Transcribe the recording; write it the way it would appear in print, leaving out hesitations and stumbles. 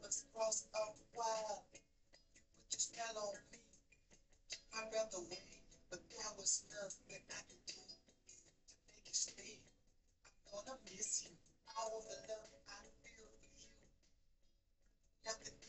was crossed out wild. You put your spell on me. I ran away, but there was nothing I could do to make you stay. I'm gonna miss you. All the love I feel for you. Nothing